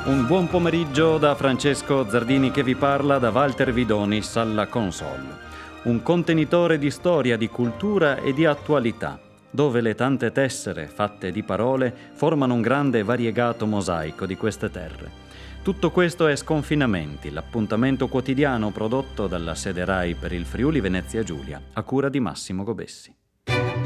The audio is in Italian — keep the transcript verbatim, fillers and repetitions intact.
Un buon pomeriggio da Francesco Zardini che vi parla, da Walter Vidonis alla console. Un contenitore di storia, di cultura e di attualità, dove le tante tessere fatte di parole formano un grande e variegato mosaico di queste terre. Tutto questo è Sconfinamenti, l'appuntamento quotidiano prodotto dalla sede Rai per il Friuli Venezia Giulia, a cura di Massimo Gobessi.